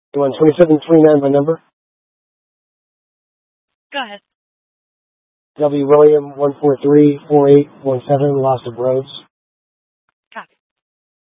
You want 2729, my number? Go ahead. W. William 1434817, Lost of Rhodes.